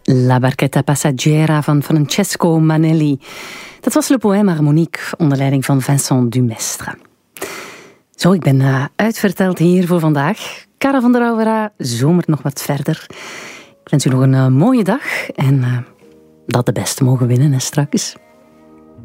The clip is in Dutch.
La barchetta passaggera van Francesco Manelli. Dat was Le Poème Harmonique onder leiding van Vincent Dumestre. Zo, ik ben uitverteld hier voor vandaag. Cara van der Rouwera zomert nog wat verder. Ik wens u nog een mooie dag en dat de beste mogen winnen straks.